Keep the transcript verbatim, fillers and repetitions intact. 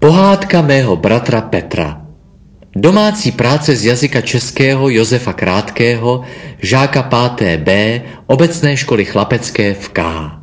Pohádka mého bratra Petra. Domácí práce z jazyka českého Josefa Krátkého, žáka páté bé obecné školy chlapecké v K.